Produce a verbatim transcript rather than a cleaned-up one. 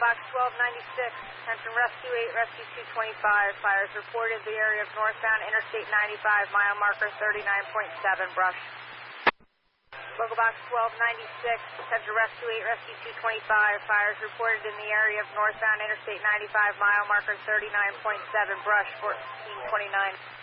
Box twelve ninety-six, attention Rescue eight, Rescue two twenty-five. Fires reported the area of northbound Interstate ninety-five, mile marker thirty-nine point seven, brush. Local Box twelve ninety-six, attention Rescue eight, Rescue two twenty-five. Fires reported in the area of northbound Interstate ninety-five, mile marker thirty-nine point seven, brush, fourteen twenty-nine.